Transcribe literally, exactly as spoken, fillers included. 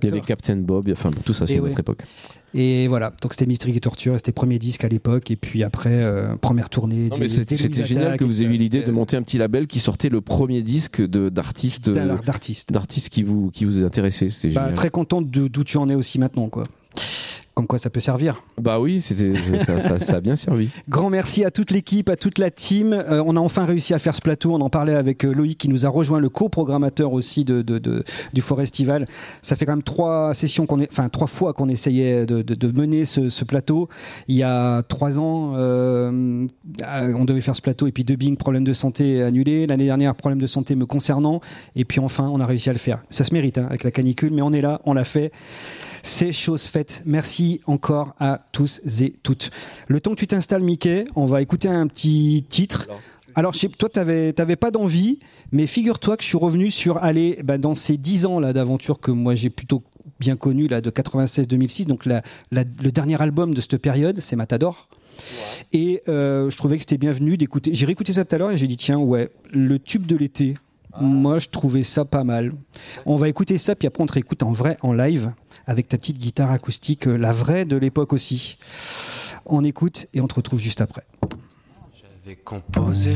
Il y avait Captain Bob, enfin tout ça, c'est Et notre ouais. époque. Et voilà, donc c'était Mystique et Torture, c'était premier disque à l'époque, et puis après, euh, première tournée. Non, des, mais c'était, des c'était Louis génial Attaque, que vous et ayez eu l'idée c'était- de monter un petit label qui sortait le premier disque de, d'artistes, d'art- d'artistes. d'artistes qui vous, qui vous intéressaient. C'était Bah, génial. très content de, d'où tu en es aussi maintenant, quoi. Comme quoi ça peut servir. Bah oui, c'était, ça, ça, ça a bien servi. Grand merci à toute l'équipe, à toute la team. Euh, on a enfin réussi à faire ce plateau. On en parlait avec euh, Loïc qui nous a rejoint, le coprogrammateur aussi de, de, de, du Forestival. Ça fait quand même trois sessions qu'on est, enfin trois fois qu'on essayait de, de, de mener ce, ce plateau. Il y a trois ans, euh, on devait faire ce plateau et puis dubbing, problème de santé annulé. L'année dernière, problème de santé me concernant. Et puis enfin, on a réussi à le faire. Ça se mérite hein, avec la canicule, mais on est là, on l'a fait. C'est chose faite. Merci encore à tous et toutes. Le temps que tu t'installes, Mickey, on va écouter un petit titre. Alors, Alors je sais, toi, tu n'avais pas d'envie, mais figure-toi que je suis revenu sur, allez, bah, dans ces dix ans là, d'aventure que moi j'ai plutôt bien connu, là, de quatre-vingt-seize deux mille six, donc la, la, le dernier album de cette période, c'est Matador. Ouais. Et euh, je trouvais que c'était bienvenu d'écouter. J'ai réécouté ça tout à l'heure et j'ai dit, tiens, ouais, le tube de l'été. Ah. Moi, je trouvais ça pas mal. On va écouter ça, puis après, on te réécoute en vrai, en live, avec ta petite guitare acoustique, la vraie de l'époque aussi. On écoute et on te retrouve juste après. J'avais composé